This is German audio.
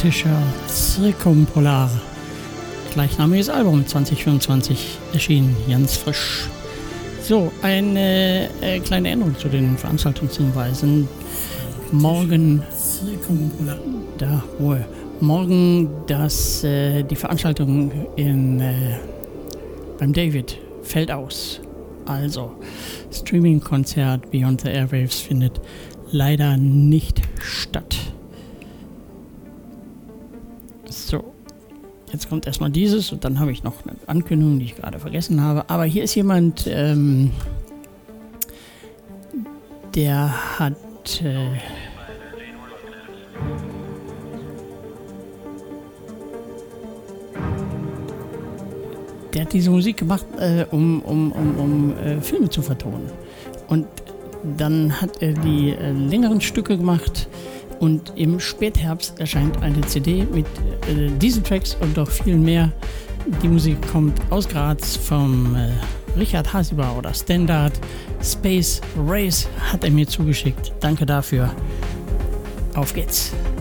britischer Circumpolar. Gleichnamiges Album 2025 erschienen, ganz frisch. So, eine kleine Änderung zu den Veranstaltungshinweisen. Morgen die Veranstaltung beim David fällt aus. Also, Streaming-Konzert Beyond the Airwaves findet leider nicht statt. So, jetzt kommt erstmal dieses und dann habe ich noch eine Ankündigung, die ich gerade vergessen habe. Aber hier ist jemand, der hat diese Musik gemacht, um Filme zu vertonen. Und dann hat er die längeren Stücke gemacht und im Spätherbst erscheint eine CD mit diesen Tracks und noch viel mehr. Die Musik kommt aus Graz vom Richard Hasiber oder Standard. Space Race hat er mir zugeschickt. Danke dafür. Auf geht's.